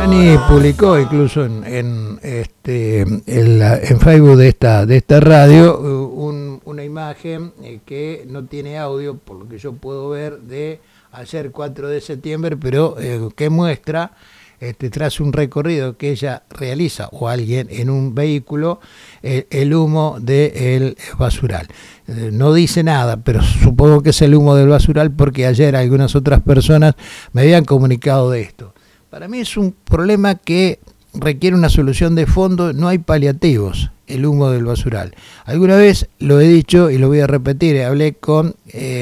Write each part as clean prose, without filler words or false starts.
Dani publicó incluso en Facebook de esta radio una imagen que no tiene audio, por lo que yo puedo ver, de ayer 4 de septiembre, pero que muestra tras un recorrido que ella realiza o alguien en un vehículo, el humo del basural. No dice nada, pero supongo que es el humo del basural porque ayer algunas otras personas me habían comunicado de esto. Para mí es un problema que requiere una solución de fondo, no hay paliativos, el humo del basural. Alguna vez lo he dicho y lo voy a repetir, hablé con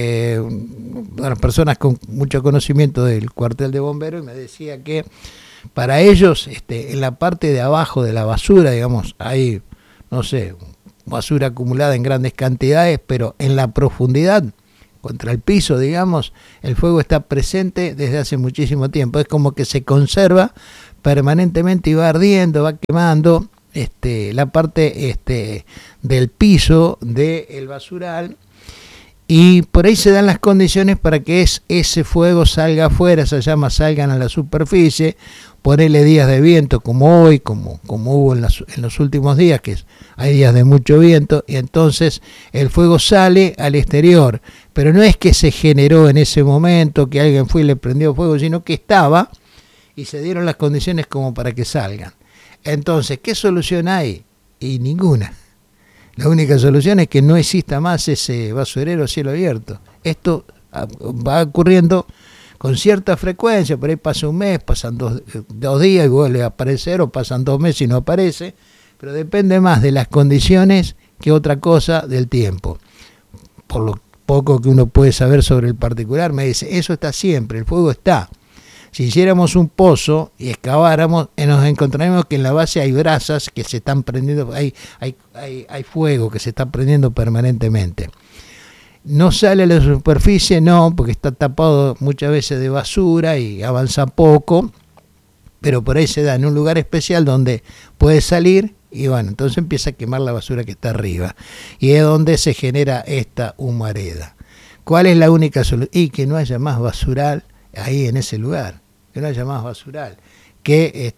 personas con mucho conocimiento del cuartel de bomberos y me decía que para ellos en la parte de abajo de la basura, digamos, hay, no sé, basura acumulada en grandes cantidades, pero en la profundidad, contra el piso, digamos, el fuego está presente desde hace muchísimo tiempo. Es como que se conserva permanentemente y va ardiendo, va quemando la parte del piso del basural, y por ahí se dan las condiciones para que ese fuego salga afuera, esas llamas salgan a la superficie, ponerle días de viento como hoy, como hubo en los últimos días, que hay días de mucho viento, y entonces el fuego sale al exterior, pero no es que se generó en ese momento, que alguien fue y le prendió fuego, sino que estaba y se dieron las condiciones como para que salgan. Entonces, ¿qué solución hay? Y ninguna. La única solución es que no exista más ese basurero a cielo abierto. Esto va ocurriendo con cierta frecuencia, por ahí pasa un mes, pasan dos días y vuelve a aparecer, o pasan 2 meses y no aparece, pero depende más de las condiciones que otra cosa del tiempo. Por lo poco que uno puede saber sobre el particular, me dice, eso está siempre, el fuego está. Si hiciéramos un pozo y excaváramos, nos encontraremos que en la base hay brasas que se están prendiendo, hay fuego que se está prendiendo permanentemente. No sale a la superficie, no, porque está tapado muchas veces de basura y avanza poco, pero por ahí se da en un lugar especial donde puede salir y bueno, entonces empieza a quemar la basura que está arriba. Y es donde se genera esta humareda. ¿Cuál es la única solución? Y que no haya más basural ahí en ese lugar, que no haya más basural, que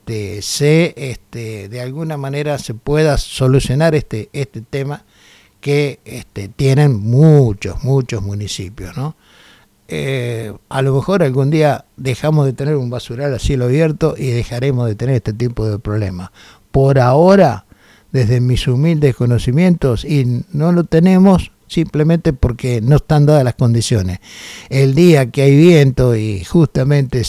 de alguna manera se pueda solucionar este tema que tienen muchos municipios, ¿no? A lo mejor algún día dejamos de tener un basural a cielo abierto y dejaremos de tener este tipo de problemas. Por ahora, desde mis humildes conocimientos, y no lo tenemos simplemente porque no están dadas las condiciones. El día que hay viento y justamente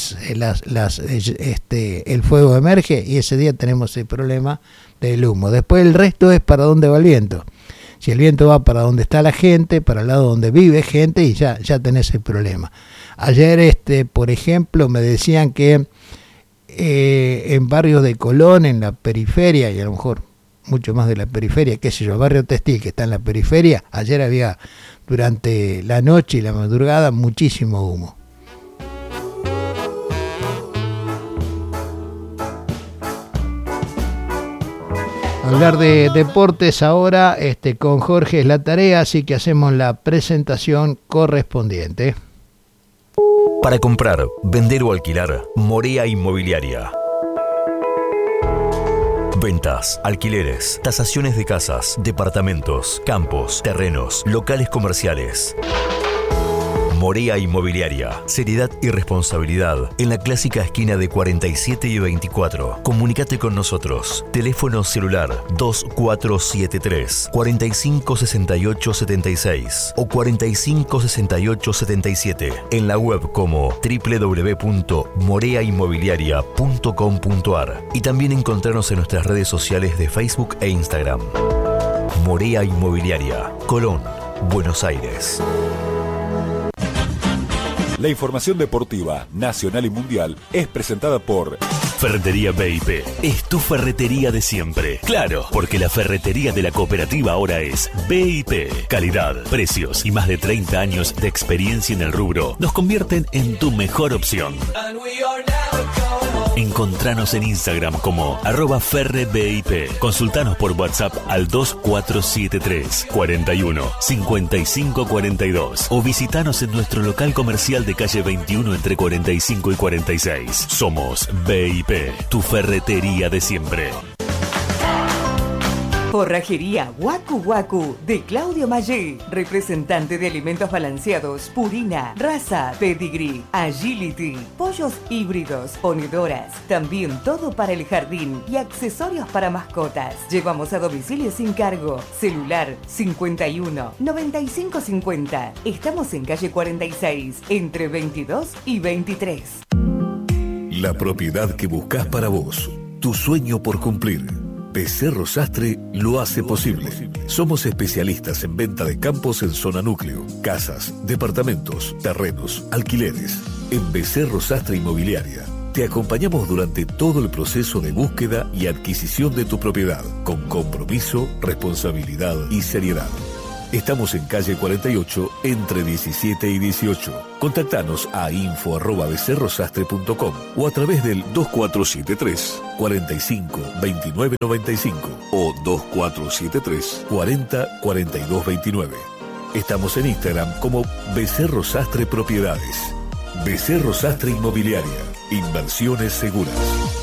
el fuego emerge, y ese día tenemos el problema del humo. Después el resto es para dónde va el viento. Si el viento va para donde está la gente, para el lado donde vive gente, y ya tenés el problema. Ayer, por ejemplo, me decían que en barrios de Colón, en la periferia, y a lo mejor mucho más de la periferia, qué sé yo, el barrio Textil que está en la periferia, ayer había durante la noche y la madrugada muchísimo humo. Hablar de deportes ahora con Jorge es la tarea, así que hacemos la presentación correspondiente. Para comprar, vender o alquilar, Morea Inmobiliaria. Ventas, alquileres, tasaciones de casas, departamentos, campos, terrenos, locales comerciales. Morea Inmobiliaria. Seriedad y responsabilidad en la clásica esquina de 47 y 24. Comunícate con nosotros. Teléfono celular 2473 456876 o 456877. En la web como www.moreainmobiliaria.com.ar y también encontrarnos en nuestras redes sociales de Facebook e Instagram. Morea Inmobiliaria, Colón, Buenos Aires. La información deportiva, nacional y mundial, es presentada por Ferretería BIP. Es tu ferretería de siempre. Claro, porque la ferretería de la cooperativa ahora es BIP. Calidad, precios y más de 30 años de experiencia en el rubro nos convierten en tu mejor opción. En Encontranos en Instagram como @ferrebip. Consultanos por WhatsApp al 2473 41 55 42 o visitanos en nuestro local comercial de calle 21 entre 45 y 46. Somos BIP, tu ferretería de siempre. Forrajería Waku Waku de Claudio Maggi, representante de alimentos balanceados, Purina, Raza, Pedigree, Agility, pollos híbridos, ponedoras, también todo para el jardín y accesorios para mascotas. Llevamos a domicilio sin cargo. Celular 51 95 50. Estamos en calle 46, entre 22 y 23. La propiedad que buscas para vos, tu sueño por cumplir. Becerro Sastre lo hace posible. Somos especialistas en venta de campos en zona núcleo, casas, departamentos, terrenos, alquileres. En Becerro Sastre Inmobiliaria te acompañamos durante todo el proceso de búsqueda y adquisición de tu propiedad, con compromiso, responsabilidad y seriedad. Estamos en calle 48, entre 17 y 18. Contactanos a info@becerrosastre.com o a través del 2473 45 29 95 o 2473 40 42 29. Estamos en Instagram como Becerro Sastre Propiedades. Becerro Sastre Inmobiliaria. Inversiones seguras.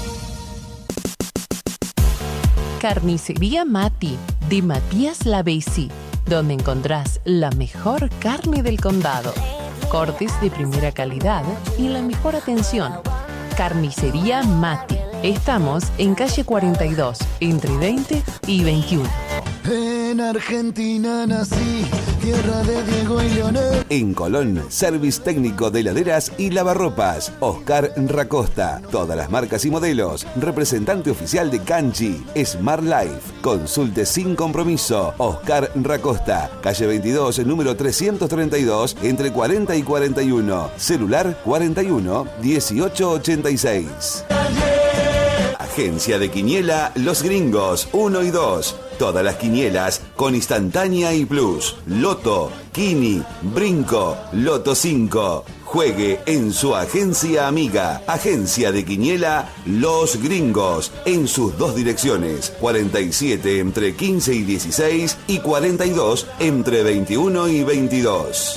Carnicería Mati, de Matías Lavesi, donde encontrás la mejor carne del condado, cortes de primera calidad y la mejor atención. Carnicería Mati. Estamos en calle 42, entre 20 y 21. En Argentina nací, tierra de Diego y Leonel. En Colón, service técnico de heladeras y lavarropas. Oscar Racosta. Todas las marcas y modelos. Representante oficial de Canchi. Smart Life. Consulte sin compromiso. Oscar Racosta. Calle 22, número 332, entre 40 y 41. Celular 41 1886. Agencia de Quiniela Los Gringos 1 y 2. Todas las quinielas con instantánea y plus. Loto, Kini, Brinco, Loto 5. Juegue en su agencia amiga. Agencia de Quiniela Los Gringos. En sus dos direcciones. 47 entre 15 y 16 y 42 entre 21 y 22.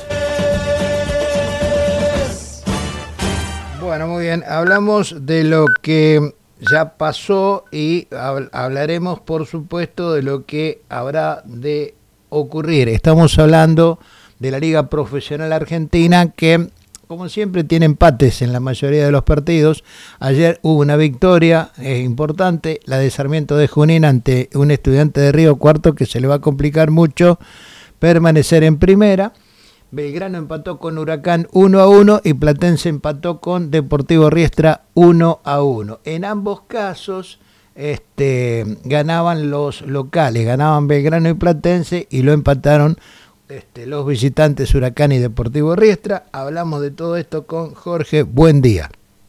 Bueno, muy bien. Hablamos de lo que ya pasó y hablaremos, por supuesto, de lo que habrá de ocurrir. Estamos hablando de la Liga Profesional Argentina, que, como siempre, tiene empates en la mayoría de los partidos. Ayer hubo una victoria importante, la de Sarmiento de Junín ante un Estudiante de Río Cuarto, que se le va a complicar mucho permanecer en primera. Belgrano empató con Huracán 1-1 y Platense empató con Deportivo Riestra 1-1. En ambos casos ganaban los locales, ganaban Belgrano y Platense y lo empataron los visitantes Huracán y Deportivo Riestra. Hablamos de todo esto con Jorge. Buen día.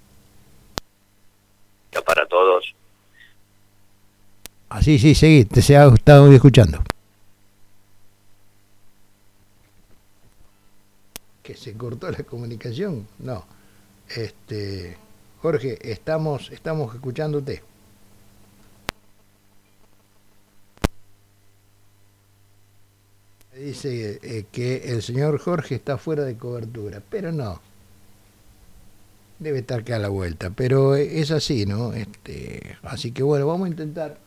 Para todos. Así, sí, seguí, te se ha estado escuchando. ¿Que se cortó la comunicación? No. Jorge, estamos escuchándote. Dice que el señor Jorge está fuera de cobertura, pero no. Debe estar acá a la vuelta, pero es así, ¿no? Así que bueno, vamos a intentar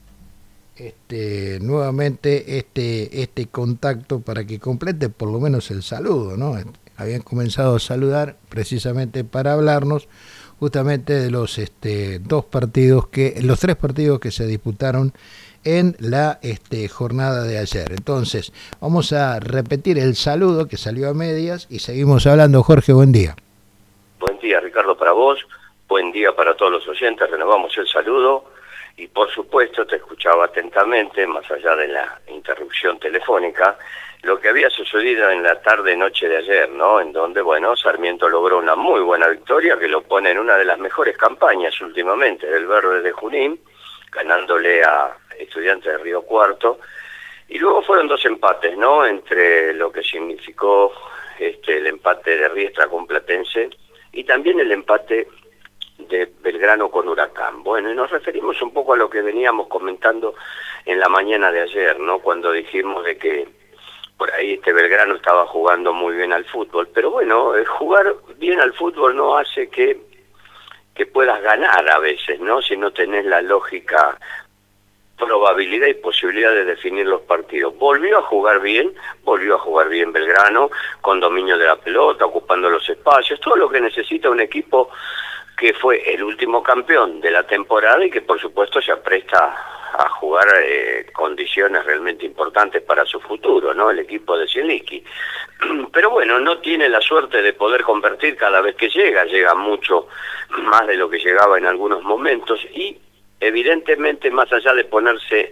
nuevamente este contacto para que complete por lo menos el saludo, ¿no? Habían comenzado a saludar precisamente para hablarnos justamente de los los tres partidos que se disputaron en la jornada de ayer. Entonces, vamos a repetir el saludo que salió a medias y seguimos hablando. Jorge, buen día. Buen día, Ricardo, para vos. Buen día para todos los oyentes. Renovamos el saludo. Y por supuesto te escuchaba atentamente, más allá de la interrupción telefónica, lo que había sucedido en la tarde-noche de ayer, ¿no? En donde, bueno, Sarmiento logró una muy buena victoria que lo pone en una de las mejores campañas últimamente del Verde de Junín, ganándole a Estudiantes de Río Cuarto. Y luego fueron dos empates, ¿no? Entre lo que significó el empate de Riestra con Platense y también el empate de Belgrano con Huracán. Bueno, y nos referimos un poco a lo que veníamos comentando en la mañana de ayer, ¿no? Cuando dijimos de que por ahí Belgrano estaba jugando muy bien al fútbol, pero bueno, jugar bien al fútbol no hace que puedas ganar a veces, ¿no? Si no tenés la lógica, probabilidad y posibilidad de definir los partidos. Volvió a jugar bien Belgrano, con dominio de la pelota, ocupando los espacios, todo lo que necesita un equipo que fue el último campeón de la temporada y que por supuesto se apresta a jugar condiciones realmente importantes para su futuro, ¿no? El equipo de Zielinski. Pero bueno, no tiene la suerte de poder convertir cada vez que llega mucho más de lo que llegaba en algunos momentos y evidentemente, más allá de ponerse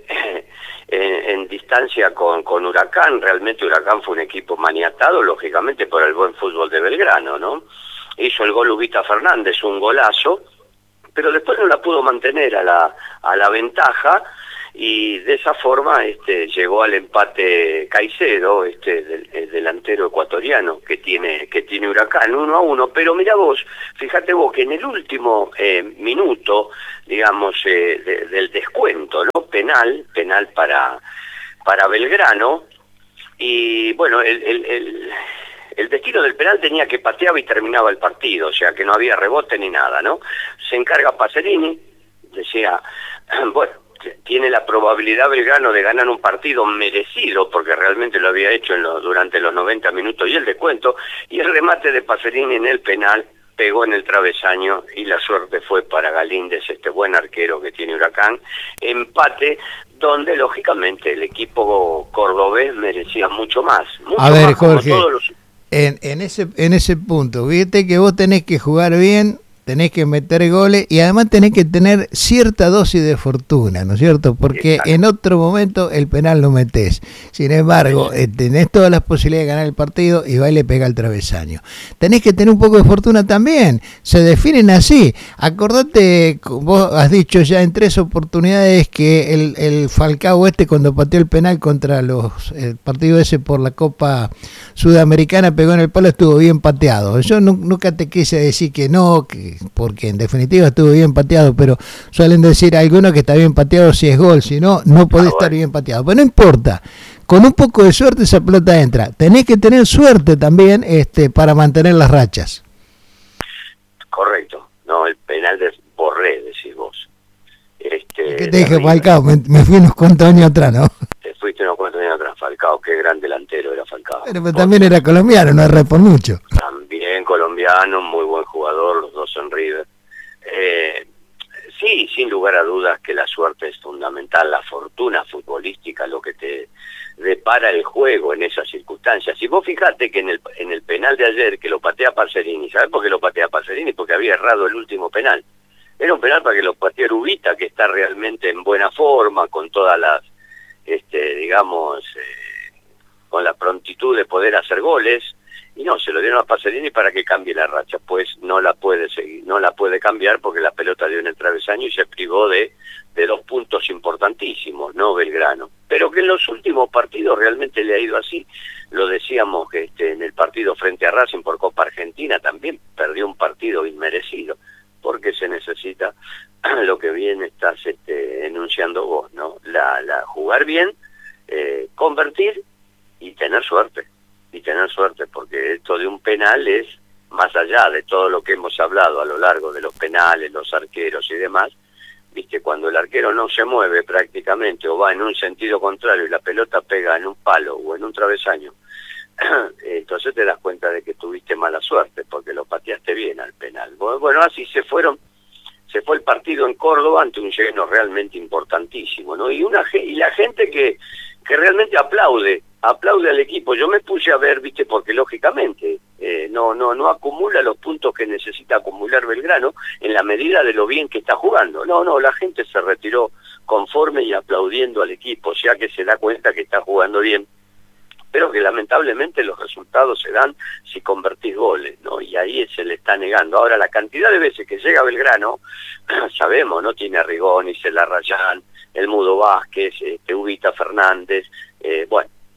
en distancia con Huracán, realmente Huracán fue un equipo maniatado, lógicamente, por el buen fútbol de Belgrano, ¿no? Hizo el gol Ubita Fernández, un golazo, pero después no la pudo mantener a la ventaja, y de esa forma llegó al empate Caicedo, el delantero ecuatoriano que tiene Huracán, 1-1, pero mira vos, fíjate vos que en el último minuto, digamos, del descuento, ¿no? Penal para Belgrano, y bueno, el destino del penal tenía que pateaba y terminaba el partido, o sea que no había rebote ni nada, ¿no? Se encarga Pacerini, decía, bueno, tiene la probabilidad Belgrano de ganar un partido merecido, porque realmente lo había hecho durante los 90 minutos y el descuento, y el remate de Pacerini en el penal pegó en el travesaño y la suerte fue para Galíndez, este buen arquero que tiene Huracán. Empate donde lógicamente el equipo cordobés merecía mucho más. A ver, Jorge, en ese punto, fíjate que vos tenés que jugar bien, tenés que meter goles y además tenés que tener cierta dosis de fortuna, ¿no es cierto? Porque exacto, en otro momento el penal lo metés. Sin embargo, tenés todas las posibilidades de ganar el partido y va y le pega el travesaño. Tenés que tener un poco de fortuna también. Se definen así. Acordate, vos has dicho ya en 3 oportunidades que el Falcao cuando pateó el penal contra el partido ese por la Copa Sudamericana, pegó en el palo, estuvo bien pateado. Yo nunca te quise decir que no, porque en definitiva estuvo bien pateado, pero suelen decir algunos que está bien pateado si es gol, si no, no podés estar bien pateado. Pero no importa, con un poco de suerte esa pelota entra. Tenés que tener suerte también para mantener las rachas. Correcto, no, el penal de Borré, decís vos. ¿Qué te dije, Falcao? Me fui unos cuantos años atrás, ¿no? Te fuiste unos cuantos años atrás, Falcao, qué gran delantero era Falcao. Pero también era colombiano, no erré por mucho. También colombiano, muy buen jugador, los dos en River. Sí, sin lugar a dudas que la suerte es fundamental, la fortuna futbolística, lo que te depara el juego en esas circunstancias. Si vos fijate que en el penal de ayer, que lo patea Pacerini, ¿sabés por qué lo patea Pacerini? Porque había errado el último penal. Era un penal para que lo pateara Ubita, que está realmente en buena forma, con todas las, con la prontitud de poder hacer goles, y no, se lo dieron a Pacerini para que cambie la racha, pues no la puede seguir, no la puede cambiar porque la pelota dio en el travesaño y se privó de 2 puntos importantísimos, ¿no? Belgrano. Pero que en los últimos partidos realmente le ha ido así. Lo decíamos que en el partido frente a Racing por Copa Argentina también perdió un partido inmerecido, porque se necesita lo que bien estás enunciando vos, ¿no? La jugar bien, convertir y tener suerte. Porque esto de un penal es, más allá de todo lo que hemos hablado a lo largo de los penales, los arqueros y demás, viste, cuando el arquero no se mueve prácticamente o va en un sentido contrario y la pelota pega en un palo o en un travesaño, entonces te das cuenta de que tuviste mala suerte porque lo pateaste bien al penal. Bueno, así se fue el partido en Córdoba ante un lleno realmente importantísimo, ¿no? Y la gente que realmente aplaude al equipo. Yo me puse a ver, viste, porque lógicamente no acumula los puntos que necesita acumular Belgrano en la medida de lo bien que está jugando. No, la gente se retiró conforme y aplaudiendo al equipo, o sea que se da cuenta que está jugando bien, pero que lamentablemente los resultados se dan si convertís goles, ¿no? Y ahí se le está negando. Ahora, la cantidad de veces que llega Belgrano, sabemos, ¿no? Tiene a Rigoni, Celarrayán, el Mudo Vázquez, Ubita Fernández, bueno,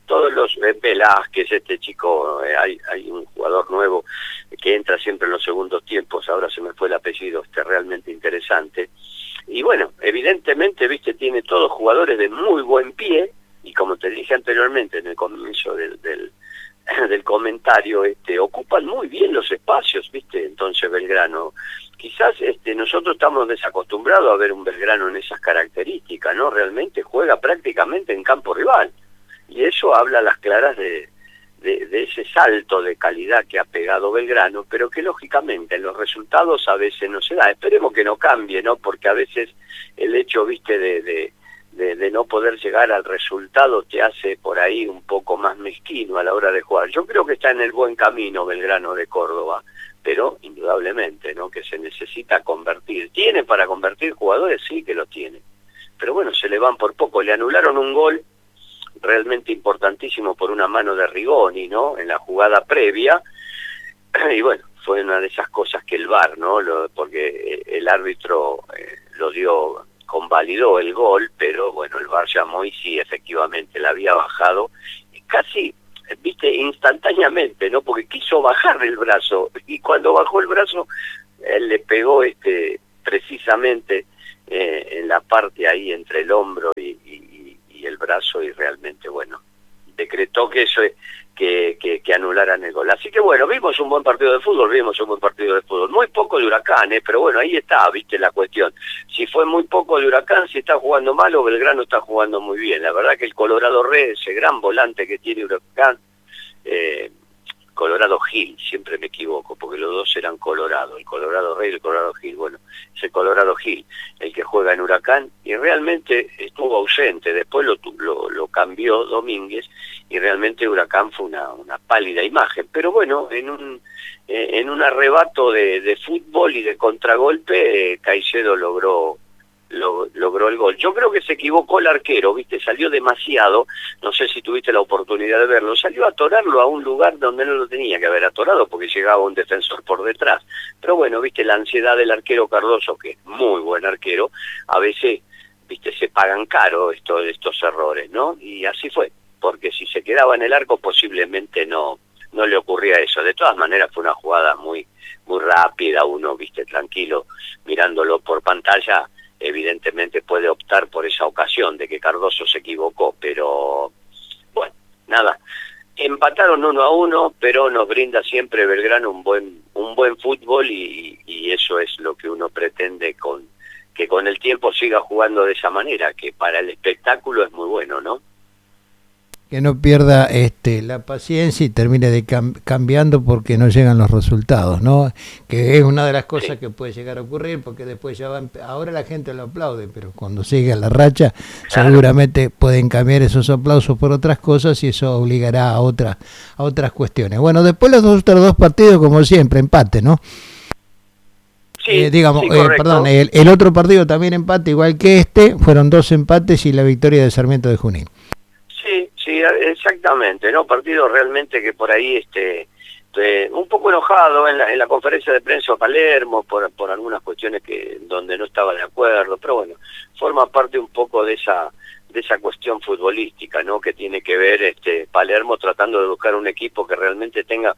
todos los Velázquez, este chico, hay un jugador nuevo que entra siempre en los segundos tiempos, ahora se me fue el apellido, realmente interesante. Y bueno, evidentemente, viste, tiene todos jugadores de muy buen pie, y como te dije anteriormente en el comienzo del comentario, ocupan muy bien los espacios, viste. Entonces Belgrano, quizás nosotros estamos desacostumbrados a ver un Belgrano en esas características, ¿no? Realmente juega prácticamente en campo rival, y eso habla a las claras de ese salto de calidad que ha pegado Belgrano, pero que lógicamente en los resultados a veces no se da. Esperemos que no cambie, ¿no? Porque a veces el hecho, viste, de no poder llegar al resultado te hace por ahí un poco más mezquino a la hora de jugar. Yo creo que está en el buen camino Belgrano de Córdoba, pero indudablemente, ¿no? Que se necesita convertir. ¿Tiene para convertir jugadores? Sí que lo tiene. Pero bueno, se le van por poco. Le anularon un gol realmente importantísimo por una mano de Rigoni, ¿no? En la jugada previa. Y bueno, fue una de esas cosas que el VAR, ¿no? Porque el árbitro lo dio, convalidó el gol, pero bueno, el VAR llamó y sí, efectivamente, la había bajado casi, viste, instantáneamente, ¿no? Porque quiso bajar el brazo, y cuando bajó el brazo, él le pegó precisamente en la parte ahí entre el hombro y el brazo, y realmente, bueno, decretó que eso que anularan el gol. Así que bueno, vimos un buen partido de fútbol, muy poco de Huracán, pero bueno, ahí está, viste, la cuestión. Si fue muy poco de Huracán, si está jugando mal, o Belgrano está jugando muy bien. La verdad que el Colorado Rey, ese gran volante que tiene Huracán, Colorado Gil, siempre me equivoco, porque los dos eran Colorado, el Colorado Rey y el Colorado Gil. Bueno, es el Colorado Gil el que juega en Huracán, y realmente estuvo ausente. Después lo cambió Domínguez, y realmente Huracán fue una pálida imagen. Pero bueno, en un arrebato de fútbol y de contragolpe, Caicedo logró el gol. Yo creo que se equivocó el arquero, viste, salió demasiado, no sé si tuviste la oportunidad de verlo, salió a atorarlo a un lugar donde no lo tenía que haber atorado, porque llegaba un defensor por detrás. Pero bueno, viste, la ansiedad del arquero Cardoso, que es muy buen arquero, a veces, viste, se pagan caro estos errores, ¿no? Y así fue, porque si se quedaba en el arco posiblemente no le ocurría eso. De todas maneras fue una jugada muy rápida, uno, viste, tranquilo, mirándolo por pantalla, evidentemente puede optar por esa ocasión de que Cardoso se equivocó, pero bueno, nada, empataron 1-1, pero nos brinda siempre Belgrano un buen fútbol, y eso es lo que uno pretende, que con el tiempo siga jugando de esa manera, que para el espectáculo es muy bueno, ¿no? Que no pierda la paciencia y termine cambiando porque no llegan los resultados, ¿no? Que es una de las cosas que puede llegar a ocurrir, porque después ya ahora la gente lo aplaude, pero cuando siga la racha, seguramente pueden cambiar esos aplausos por otras cosas, y eso obligará a otras cuestiones. Bueno, después los otros dos partidos, como siempre, empate, ¿no? Sí, perdón, el otro partido también empate, igual que fueron 2 empates y la victoria de Sarmiento de Junín. Sí, exactamente, ¿no? Partido realmente que por ahí un poco enojado en la conferencia de prensa de Palermo por algunas cuestiones donde no estaba de acuerdo, pero bueno, forma parte un poco de esa cuestión futbolística, ¿no? Que tiene que ver Palermo tratando de buscar un equipo que realmente tenga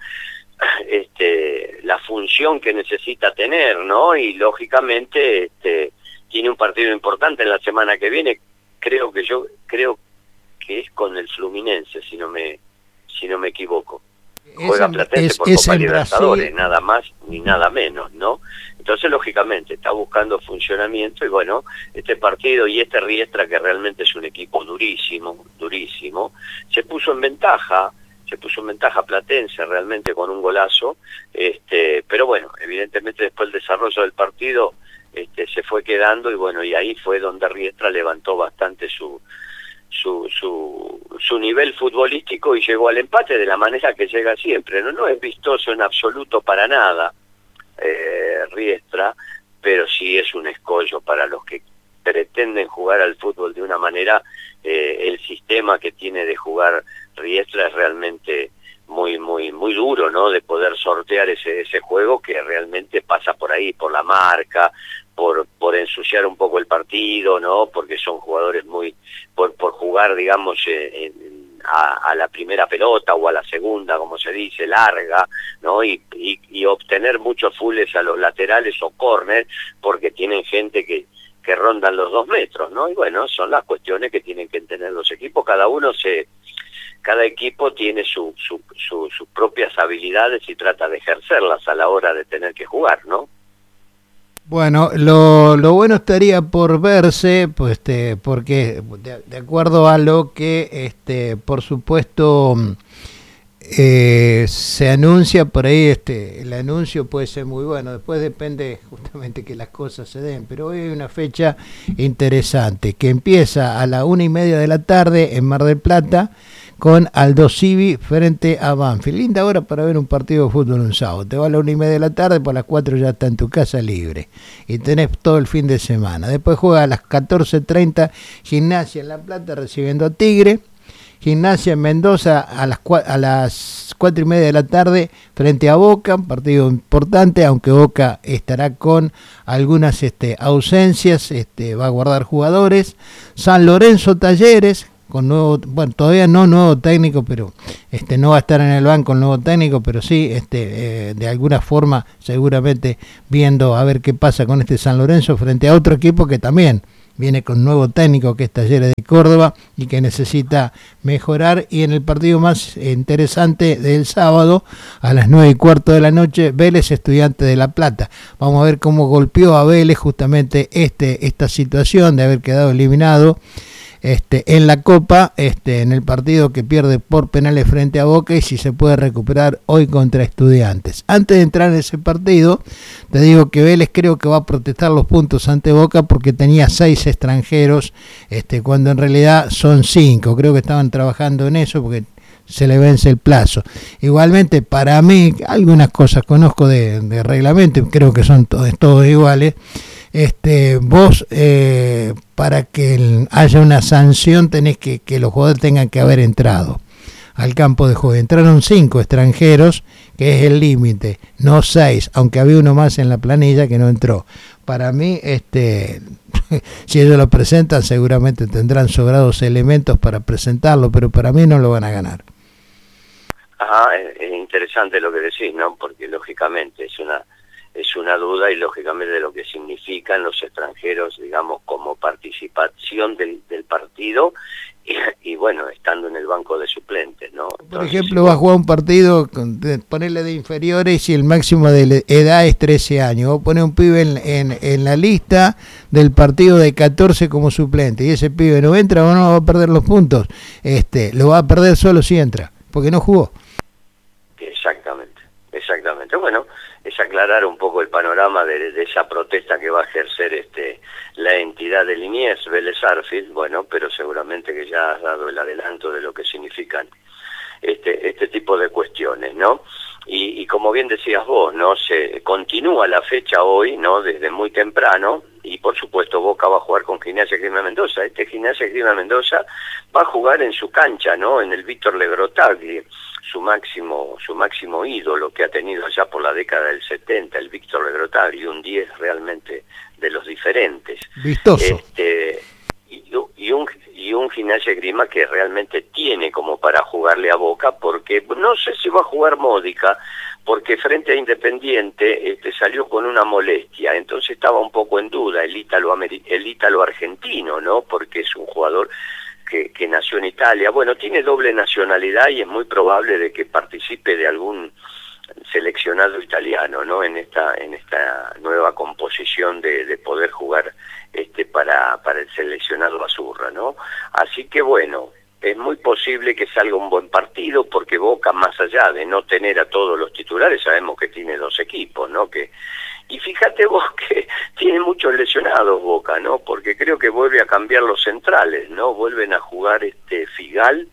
la función que necesita tener, ¿no? Y lógicamente tiene un partido importante en la semana que viene, creo que es con el Fluminense, si no me equivoco. Juega Platense por Copa Libertadores, nada más ni nada menos, ¿no? Entonces, lógicamente, está buscando funcionamiento, y bueno, este partido y Riestra, que realmente es un equipo durísimo, se puso en ventaja Platense realmente con un golazo, pero bueno, evidentemente después del desarrollo del partido se fue quedando, y bueno, y ahí fue donde Riestra levantó bastante su nivel futbolístico y llegó al empate de la manera que llega siempre. No es vistoso en absoluto para nada Riestra, pero sí es un escollo para los que pretenden jugar al fútbol de una manera. El sistema que tiene de jugar Riestra es realmente muy duro, ¿no? De poder sortear ese juego que realmente pasa por ahí, por la marca, por ensuciar un poco el partido, ¿no? Porque son jugadores por jugar, digamos, a la primera pelota o a la segunda, como se dice, larga, ¿no? Y obtener muchos fulls a los laterales o córner, porque tienen gente que rondan los 2 metros, ¿no? Y bueno, son las cuestiones que tienen que entender los equipos. Cada equipo tiene sus propias habilidades y trata de ejercerlas a la hora de tener que jugar, ¿no? Bueno, lo bueno estaría por verse, pues, porque de acuerdo a lo que, por supuesto, se anuncia por ahí, el anuncio puede ser muy bueno, después depende justamente que las cosas se den, pero hoy hay una fecha interesante que empieza a la 1:30 de la tarde en Mar del Plata, con Aldo Civi frente a Banfield. Linda hora para ver un partido de fútbol un sábado. Te va a la 1:30 de la tarde, por las 4 ya está en tu casa libre. Y tenés todo el fin de semana. Después juega a las 14:30 Gimnasia en La Plata recibiendo a Tigre. Gimnasia en Mendoza a las 4:30 de la tarde frente a Boca, un partido importante, aunque Boca estará con algunas ausencias, va a guardar jugadores. San Lorenzo Talleres, con todavía no nuevo técnico, pero no va a estar en el banco el nuevo técnico, pero sí de alguna forma seguramente viendo a ver qué pasa con San Lorenzo frente a otro equipo que también viene con nuevo técnico, que es Talleres de Córdoba, y que necesita mejorar. Y en el partido más interesante del sábado, a las 9:15 de la noche, Vélez Estudiantes de La Plata. Vamos a ver cómo golpeó a Vélez justamente esta situación de haber quedado eliminado en la Copa, en el partido que pierde por penales frente a Boca, y si se puede recuperar hoy contra Estudiantes. Antes de entrar en ese partido, te digo que Vélez creo que va a protestar los puntos ante Boca porque tenía 6 extranjeros, cuando en realidad son 5. Creo que estaban trabajando en eso porque se le vence el plazo. Igualmente, para mí, algunas cosas conozco de reglamento, creo que son todos iguales. Vos para que haya una sanción tenés que los jugadores tengan que haber entrado al campo de juego. Entraron 5 extranjeros, que es el límite, no 6, aunque había uno más en la planilla que no entró. Para mí, si ellos lo presentan, seguramente tendrán sobrados elementos para presentarlo, pero para mí no lo van a ganar. Es interesante lo que decís, ¿no? Porque lógicamente es una duda, y lógicamente de lo que significan los extranjeros, digamos, como participación del partido y bueno, estando en el banco de suplentes, ¿no? Entonces, por ejemplo, va a jugar un partido, ponerle de inferiores y el máximo de edad es 13 años. Vos ponés un pibe en la lista del partido de 14 como suplente, y ese pibe no entra o no va a perder los puntos. Lo va a perder solo si entra, porque no jugó. Exactamente. Bueno, es aclarar un poco el panorama de esa protesta que va a ejercer la entidad de Liniers, Vélez Sarsfield, bueno, pero seguramente que ya has dado el adelanto de lo que significan este tipo de cuestiones, ¿no? Y como bien decías vos, ¿no? Se continúa la fecha hoy, ¿no? Desde muy temprano, y por supuesto Boca va a jugar con Gimnasia Esgrima Mendoza. Gimnasia Esgrima Mendoza va a jugar en su cancha, ¿no? En el Víctor Legrotaglie, su máximo ídolo que ha tenido allá por la década del 70, el Víctor Legrotaglie, un 10 realmente de los diferentes. Vistoso. Y un Gimnasia Esgrima que realmente tiene como para jugarle a Boca, porque no sé si va a jugar Módica, porque frente a Independiente salió con una molestia, entonces estaba un poco en duda el ítalo argentino, ¿no? Porque es un jugador que nació en Italia. Bueno, tiene doble nacionalidad y es muy probable de que participe de algún seleccionado italiano, ¿no? En esta nueva composición de poder jugar para el seleccionado Azurra, ¿no? Así que bueno, es muy posible que salga un buen partido, porque Boca, más allá de no tener a todos los titulares, sabemos que tiene 2 equipos, ¿no? Y fíjate vos que tiene muchos lesionados Boca, ¿no? Porque creo que vuelve a cambiar los centrales, ¿no? Vuelven a jugar Figal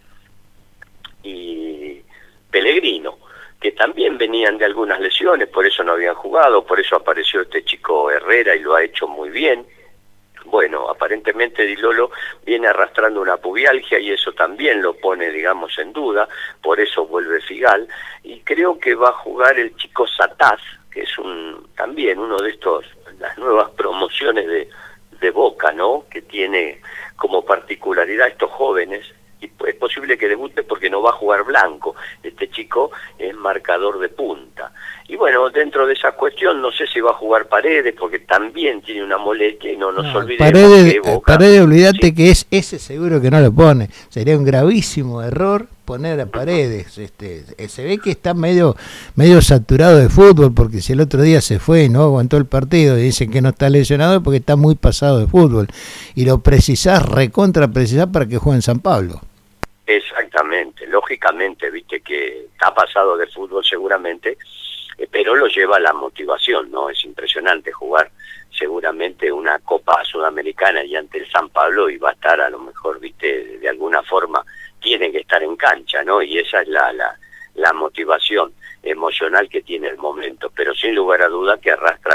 y Pellegrino, que también venían de algunas lesiones, por eso no habían jugado, por eso apareció este chico Herrera y lo ha hecho muy bien. Bueno, aparentemente Di Lolo viene arrastrando una pubialgia y eso también lo pone, digamos, en duda, por eso vuelve Figal, y creo que va a jugar el chico Sataz, que es también uno de las nuevas promociones de Boca, ¿no? Que tiene como particularidad estos jóvenes, y pues posible que debute porque no va a jugar Blanco. Este chico es marcador de punta. Y bueno, dentro de esa cuestión, no sé si va a jugar Paredes, porque también tiene una molestia, y no nos olvidemos que Boca... Paredes, olvídate que es ese seguro que no lo pone. Sería un gravísimo error poner a Paredes. Se ve que está medio saturado de fútbol, porque si el otro día se fue y no aguantó el partido y dicen que no está lesionado, porque está muy pasado de fútbol. Y lo precisás, recontra precisás para que juegue en San Pablo. Exactamente, lógicamente, viste que está pasado de fútbol seguramente, pero lo lleva la motivación, ¿no? Es impresionante jugar seguramente una Copa Sudamericana y ante el San Pablo, y va a estar a lo mejor, viste, de alguna forma tiene que estar en cancha, ¿no? Y esa es la motivación emocional que tiene el momento, pero sin lugar a duda que arrastra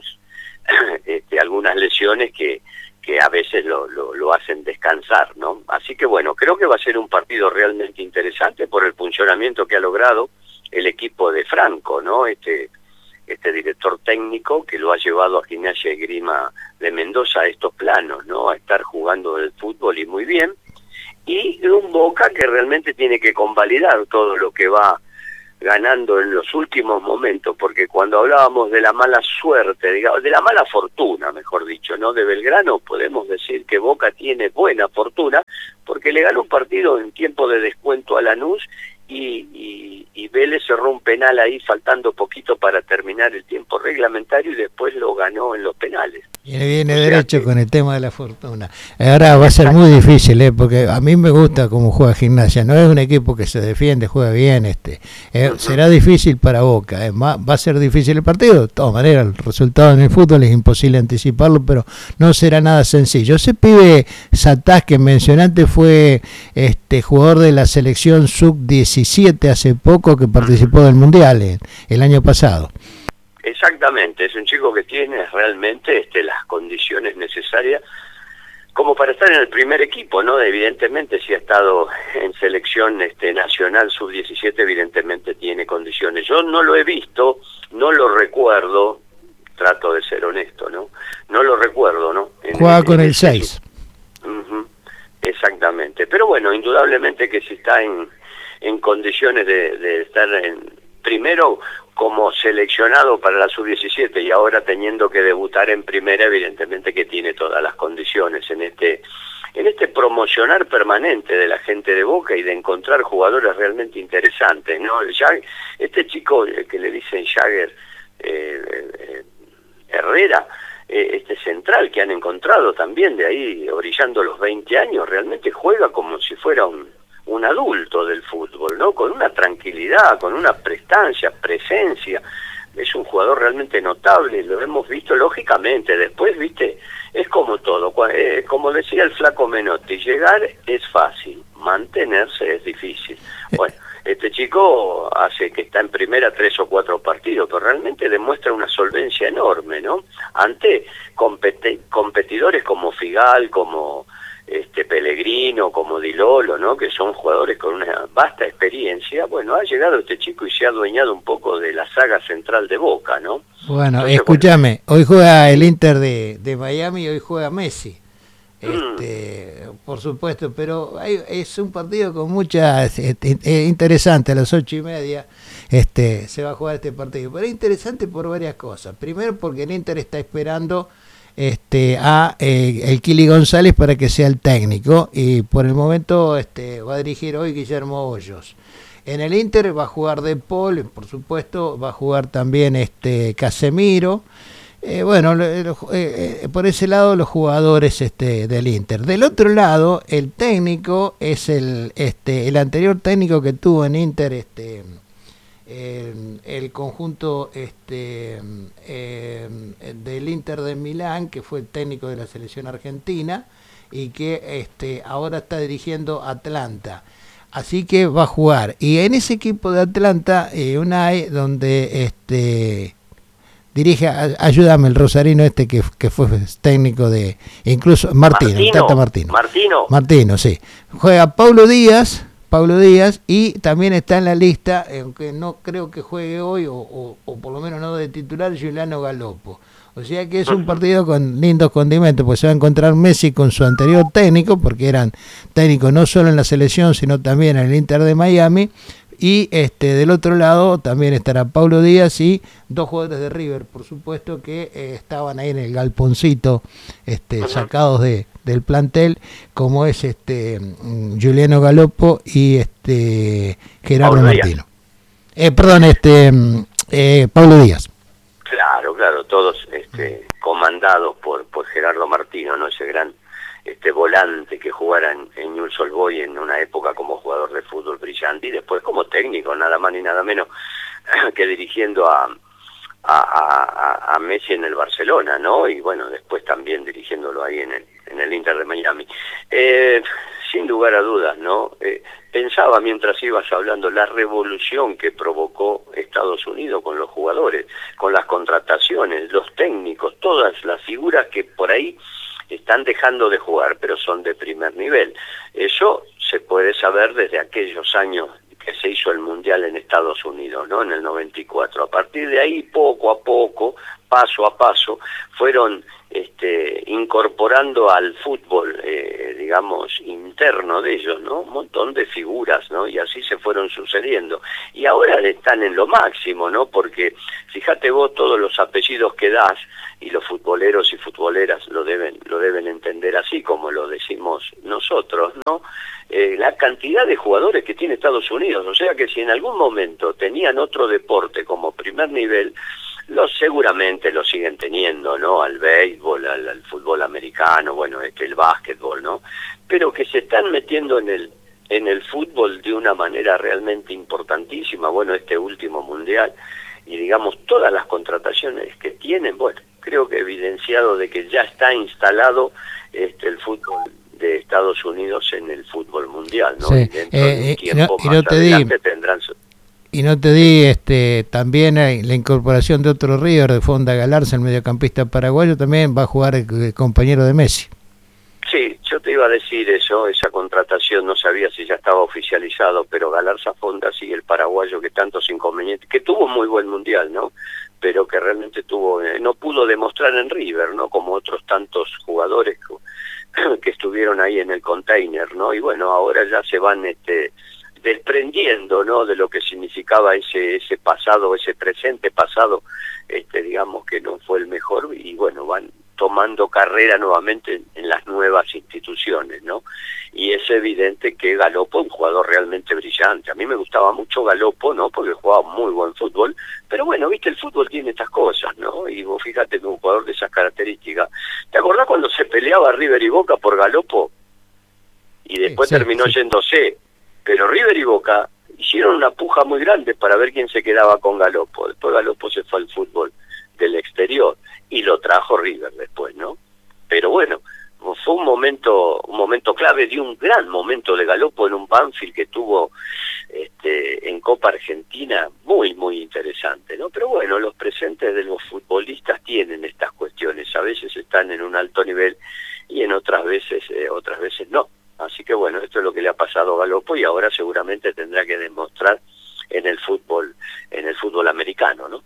algunas lesiones que a veces lo hacen descansar, ¿no? Así que bueno, creo que va a ser un partido realmente interesante por el funcionamiento que ha logrado el equipo de Franco, ¿no? Este director técnico que lo ha llevado a Gimnasia y Esgrima de Mendoza a estos planos, ¿no? A estar jugando el fútbol y muy bien, y un Boca que realmente tiene que convalidar todo lo que va ganando en los últimos momentos, porque cuando hablábamos de la mala suerte, digamos, de la mala fortuna, mejor dicho, ¿no? De Belgrano, podemos decir que Boca tiene buena fortuna, porque le ganó un partido en tiempo de descuento a Lanús, y Vélez cerró un penal ahí faltando poquito para terminar el tiempo reglamentario, y después lo ganó en los penales. Viene derecho con el tema de la fortuna. Ahora va a ser muy difícil, porque a mí me gusta cómo juega Gimnasia. No es un equipo que se defiende, juega bien. Será difícil para Boca. Va a ser difícil el partido. De todas maneras, el resultado en el fútbol es imposible anticiparlo, pero no será nada sencillo. Ese pibe Satás que mencionaste fue jugador de la selección sub-17 hace poco, que participó del Mundial el año pasado. Exactamente, es un chico que tiene realmente las condiciones necesarias como para estar en el primer equipo, ¿no? Evidentemente, si ha estado en selección nacional sub-17, evidentemente tiene condiciones. Yo no lo he visto, no lo recuerdo, trato de ser honesto, ¿no? No lo recuerdo, ¿no? Juega con el 6. Exactamente, pero bueno, indudablemente que si está en condiciones de estar primero como seleccionado para la sub-17 y ahora teniendo que debutar en primera, evidentemente que tiene todas las condiciones en este promocionar permanente de la gente de Boca y de encontrar jugadores realmente interesantes, ¿no? Este chico que le dicen Jagger Herrera, central que han encontrado también de ahí, orillando los 20 años, realmente juega como si fuera un adulto del fútbol, ¿no? Con una tranquilidad, con una prestancia, presencia. Es un jugador realmente notable, lo hemos visto lógicamente. Después, viste, es como todo, como decía el flaco Menotti, llegar es fácil, mantenerse es difícil. Bueno, este chico hace que está en primera 3 o 4 partidos, pero realmente demuestra una solvencia enorme, ¿no? Ante competidores como Figal, como Pellegrino, como Di Lolo, ¿no? Que son jugadores con una vasta experiencia. Bueno, ha llegado este chico y se ha adueñado un poco de la saga central de Boca, ¿no? Bueno, entonces, escúchame, hoy juega el Inter de Miami y hoy juega Messi. Por supuesto, pero es un partido con muchas interesante. A las 8:30 se va a jugar este partido, pero es interesante por varias cosas. Primero, porque el Inter está esperando a el Kili González para que sea el técnico, y por el momento va a dirigir hoy Guillermo Hoyos. En el Inter va a jugar De Paul, por supuesto, va a jugar también Casemiro. Bueno, por ese lado los jugadores del Inter. Del otro lado, el técnico es el anterior técnico que tuvo en Inter el conjunto del Inter de Milán, que fue el técnico de la selección argentina y que ahora está dirigiendo Atlanta. Así que va a jugar. Y en ese equipo de Atlanta, Unai, donde dirige, ayúdame, el rosarino que fue técnico de, incluso Martino, sí. Juega Paulo Díaz, Pablo Díaz, y también está en la lista, aunque no creo que juegue hoy, o por lo menos no de titular, Giuliano Galoppo. O sea que es un partido con lindos condimentos, pues se va a encontrar Messi con su anterior técnico, porque eran técnicos no solo en la selección, sino también en el Inter de Miami, y del otro lado también estará Pablo Díaz y 2 jugadores de River, por supuesto, que estaban ahí en el galponcito, sacados del plantel, como es Giuliano Galoppo y Gerardo Pablo Martino. Pablo Díaz. Claro, todos comandados por Gerardo Martino, ¿no? Ese gran volante que jugara en Newell's Old Boys en una época como jugador de fútbol brillante y después como técnico, nada más ni nada menos que dirigiendo a Messi en el Barcelona, ¿no? Y bueno, después también dirigiéndolo ahí en el Inter de Miami. Sin lugar a dudas, ¿no? Pensaba mientras ibas hablando la revolución que provocó Estados Unidos con los jugadores, con las contrataciones, los técnicos, todas las figuras que por ahí están dejando de jugar, pero son de primer nivel. Eso se puede saber desde aquellos años que se hizo el Mundial en Estados Unidos, ¿no? En el 94. A partir de ahí, poco a poco, paso a paso, fueron incorporando al fútbol, digamos, interno de ellos, ¿no? Un montón de figuras, ¿no? Y así se fueron sucediendo. Y ahora están en lo máximo, ¿no? Porque fíjate vos todos los apellidos que das, y los futboleros y futboleras lo deben entender así como lo decimos nosotros, ¿no? La cantidad de jugadores que tiene Estados Unidos, o sea que si en algún momento tenían otro deporte como primer nivel, seguramente lo siguen teniendo, ¿no? Al béisbol, al fútbol americano, bueno, el básquetbol, ¿no? Pero que se están metiendo en el fútbol de una manera realmente importantísima, bueno, último mundial, y digamos todas las contrataciones que tienen, bueno, creo que evidenciado de que ya está instalado el fútbol de Estados Unidos en el fútbol mundial, ¿no? Sí. Y dentro de un tiempo más adelante tendrán Y no te di también la incorporación de otro River, de Fonda Galarza, el mediocampista paraguayo, también va a jugar el compañero de Messi. Sí, yo te iba a decir eso, esa contratación, no sabía si ya estaba oficializado, pero Galarza Fonda, sí, el paraguayo que tantos inconvenientes, que tuvo muy buen mundial, ¿no? Pero que realmente no pudo demostrar en River, ¿no? Como otros tantos jugadores que estuvieron ahí en el container, ¿no? Y bueno, ahora ya se van desprendiendo, ¿no? De lo que significaba ese pasado, ese presente pasado, digamos que no fue el mejor, y bueno, van tomando carrera nuevamente en las nuevas instituciones, ¿no? Y es evidente que Galoppo es un jugador realmente brillante. A mí me gustaba mucho Galoppo, ¿no? Porque jugaba muy buen fútbol, pero bueno, viste, el fútbol tiene estas cosas, ¿no? Y vos fíjate que un jugador de esas características. ¿Te acordás cuando se peleaba River y Boca por Galoppo? Y después terminó yéndose. Pero River y Boca hicieron una puja muy grande para ver quién se quedaba con Galoppo. Después Galoppo se fue al fútbol del exterior y lo trajo River después, ¿no? Pero bueno, fue un momento clave, de un gran momento de Galoppo en un Banfield que tuvo en Copa Argentina, muy, muy interesante, ¿no? Pero bueno, los presentes de los futbolistas tienen estas cuestiones, a veces están en un alto nivel y en otras veces no. Así que bueno, esto es lo que le ha pasado a Galoppo y ahora seguramente tendrá que demostrar en el fútbol americano, ¿no?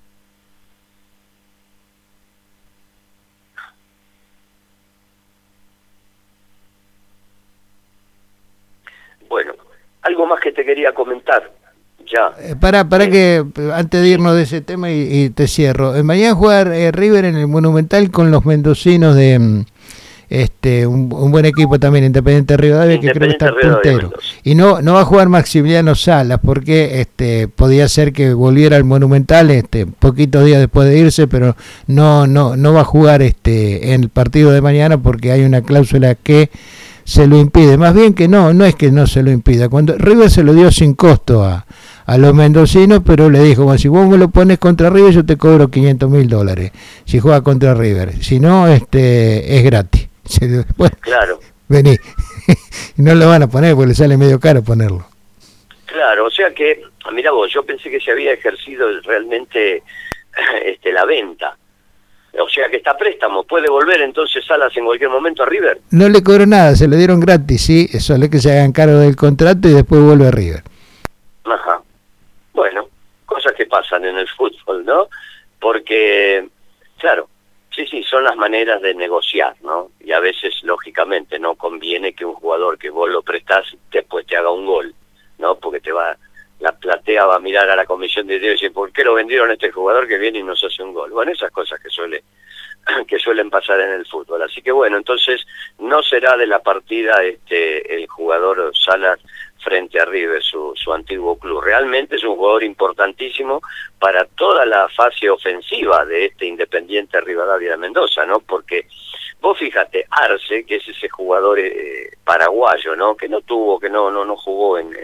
Bueno, algo más que te quería comentar, ya. Para que, antes de irnos de ese tema y te cierro, mañana jugar River en el Monumental con los mendocinos de un buen equipo también, Independiente Rivadavia, que creo que está puntero. Y no va a jugar Maximiliano Salas, porque podía ser que volviera al Monumental poquitos días después de irse, pero no va a jugar en el partido de mañana porque hay una cláusula que se lo impide. Más bien que no es que no se lo impida. Cuando River se lo dio sin costo a los mendocinos, pero le dijo, bueno, si vos me lo pones contra River, yo te cobro $500,000 si juega contra River. Si no, es gratis. Bueno, claro. Vení. No lo van a poner porque le sale medio caro ponerlo. Claro, o sea que, mira vos, yo pensé que se había ejercido realmente la venta. O sea que está a préstamo, puede volver entonces Salas en cualquier momento a River. No le cobró nada, se lo dieron gratis, sí, eso es que se hagan cargo del contrato y después vuelve a River. Ajá. Bueno, cosas que pasan en el fútbol, ¿no? Porque, claro, sí, son las maneras de negociar, ¿no? Y a veces, lógicamente, no conviene que un jugador que vos lo prestás después te haga un gol, ¿no? Porque la platea va a mirar a la comisión de dirección y decir, ¿por qué lo vendieron a este jugador que viene y nos hace un gol? Bueno, esas cosas que suelen pasar en el fútbol. Así que bueno, entonces no será de la partida el jugador Salas frente a River, su antiguo club. Realmente es un jugador importantísimo para toda la fase ofensiva de este Independiente Rivadavia de Mendoza, ¿no? Porque vos fíjate, Arce, que es ese jugador paraguayo, ¿no? Que no jugó en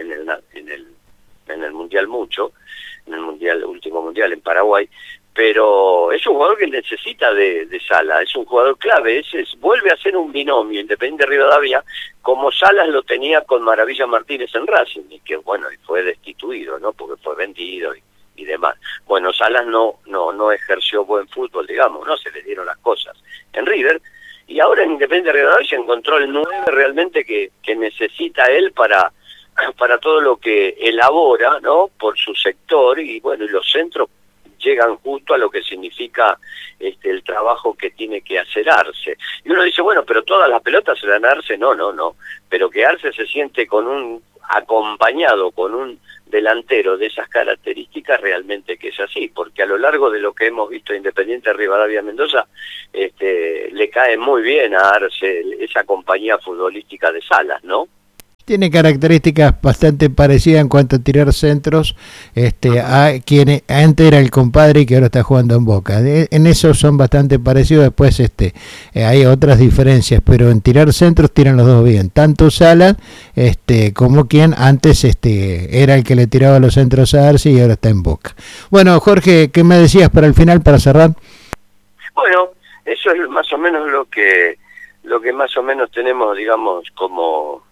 el Mundial mucho, en el último Mundial en Paraguay, pero es un jugador que necesita de Salas, es un jugador clave, vuelve a ser un binomio Independiente Rivadavia, como Salas lo tenía con Maravilla Martínez en Racing, y que bueno, fue destituido, ¿no? Porque fue vendido y demás. Bueno, Salas no ejerció buen fútbol, digamos, no se le dieron las cosas en River, y ahora en Independiente Rivadavia encontró el 9 realmente que necesita él para todo lo que elabora, ¿no? Por su sector, y bueno, y los centros llegan justo a lo que significa el trabajo que tiene que hacer Arce. Y uno dice, bueno, pero todas las pelotas se dan a Arce, no, pero que Arce se siente acompañado con un delantero de esas características, realmente que es así, porque a lo largo de lo que hemos visto Independiente Rivadavia Mendoza, le cae muy bien a Arce esa compañía futbolística de Salas, ¿no? Tiene características bastante parecidas en cuanto a tirar centros a quien antes era el compadre y que ahora está jugando en Boca. En eso son bastante parecidos, después hay otras diferencias, pero en tirar centros tiran los dos bien, tanto Salas como quien antes era el que le tiraba los centros a Arce y ahora está en Boca. Bueno, Jorge, ¿qué me decías para el final, para cerrar? Bueno, eso es más o menos lo que más o menos tenemos, digamos, como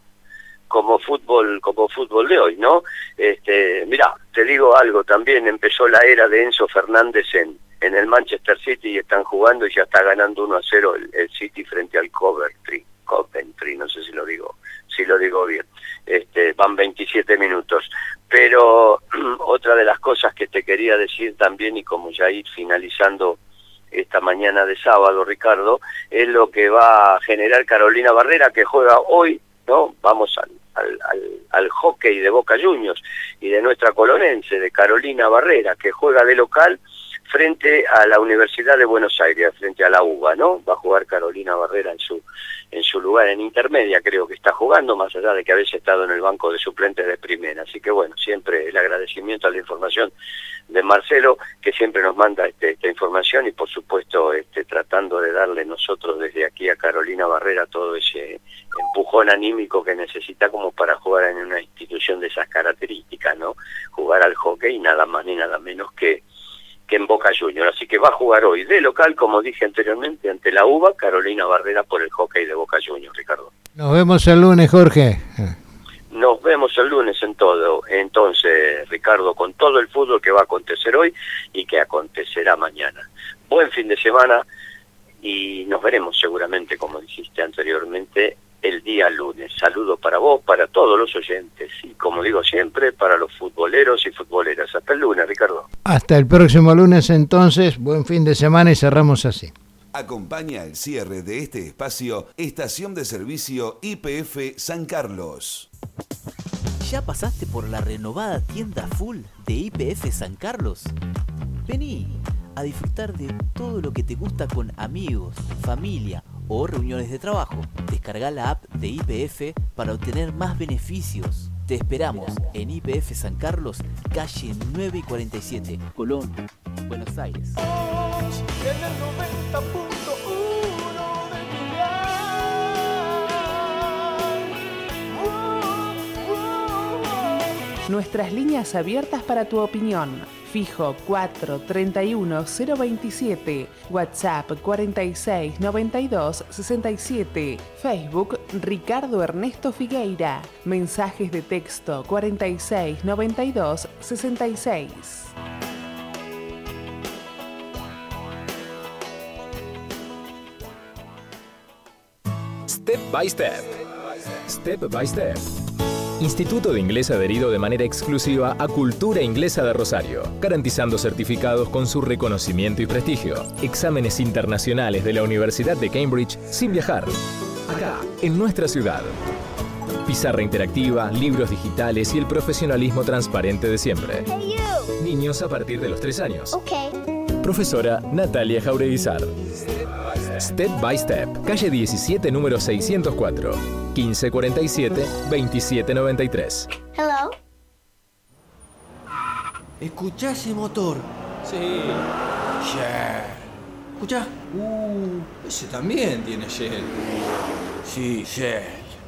fútbol de hoy, ¿no? Mirá, te digo algo, también empezó la era de Enzo Fernández en el Manchester City y están jugando y ya está ganando 1-0 el City frente al Coventry, no sé si lo digo bien. Van 27 minutos. Pero otra de las cosas que te quería decir también, y como ya ir finalizando esta mañana de sábado, Ricardo, es lo que va a generar Carolina Barrera, que juega hoy, ¿no? Vamos al hockey de Boca Juniors y de nuestra colonense, de Carolina Barrera, que juega de local frente a la Universidad de Buenos Aires, frente a la UBA, ¿no? Va a jugar Carolina Barrera en su lugar en intermedia, creo que está jugando, más allá de que habéis estado en el banco de suplentes de primera. Así que bueno, siempre el agradecimiento a la información de Marcelo, que siempre nos manda esta información, y por supuesto tratando de darle nosotros desde aquí a Carolina Barrera todo ese empujón anímico que necesita como para jugar en una institución de esas características, ¿no? Jugar al hockey nada más ni nada menos que en Boca Juniors. Así que va a jugar hoy de local, como dije anteriormente, ante la UBA, Carolina Barrera por el hockey de Boca Juniors, Ricardo. Nos vemos el lunes, Jorge. Nos vemos el lunes entonces, Ricardo, con todo el fútbol que va a acontecer hoy y que acontecerá mañana. Buen fin de semana y nos veremos seguramente, como dijiste anteriormente, el día lunes. Saludo para vos, para todos los oyentes y, como digo siempre, para los futboleros y futboleras. Hasta el lunes, Ricardo. Hasta el próximo lunes entonces, buen fin de semana y cerramos así. Acompaña el cierre de este espacio Estación de Servicio YPF San Carlos. ¿Ya pasaste por la renovada tienda full de YPF San Carlos? Vení a disfrutar de todo lo que te gusta con amigos, familia o reuniones de trabajo. Descarga la app de YPF para obtener más beneficios. Te esperamos en YPF San Carlos, calle 9 y 47, Colón, Buenos Aires. Nuestras líneas abiertas para tu opinión. Fijo 431 027, WhatsApp 46 92 67, Facebook Ricardo Ernesto Figueira, mensajes de texto 46 92 66. Step by Step. Step by Step. Instituto de Inglés adherido de manera exclusiva a Cultura Inglesa de Rosario, garantizando certificados con su reconocimiento y prestigio. Exámenes internacionales de la Universidad de Cambridge sin viajar. Acá, en nuestra ciudad. Pizarra interactiva, libros digitales y el profesionalismo transparente de siempre. Hey, you. Niños a partir de los 3 años. Okay. Profesora Natalia Jaureguizar. Step by Step, calle 17, número 604, 1547-2793. Hello. ¿Escuchá ese motor? Sí. Shell. ¿Escuchá? Ese también tiene Shell. Sí, Shell.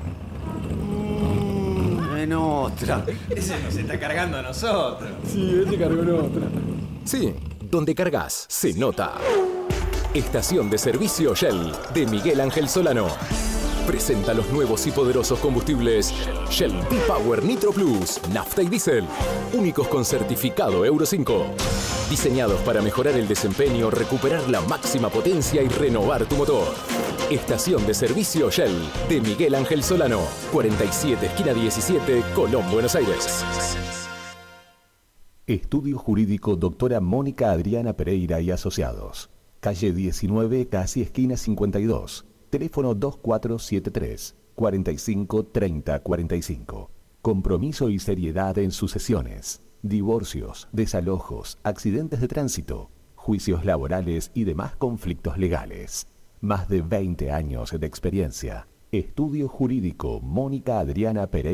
En otra. Ese nos está cargando a nosotros. Sí, ese cargó en otra. Sí, donde cargas se nota. Estación de servicio Shell de Miguel Ángel Solano. Presenta los nuevos y poderosos combustibles Shell V-Power Nitro Plus, nafta y diésel, únicos con certificado Euro 5. Diseñados para mejorar el desempeño, recuperar la máxima potencia y renovar tu motor. Estación de servicio Shell de Miguel Ángel Solano, 47, esquina 17, Colón, Buenos Aires. Estudio Jurídico Doctora Mónica Adriana Pereira y Asociados. Calle 19, casi esquina 52. Teléfono 2473 45 30 45. Compromiso y seriedad en sus sesiones. Divorcios, desalojos, accidentes de tránsito, juicios laborales y demás conflictos legales. Más de 20 años de experiencia. Estudio Jurídico Mónica Adriana Pereira.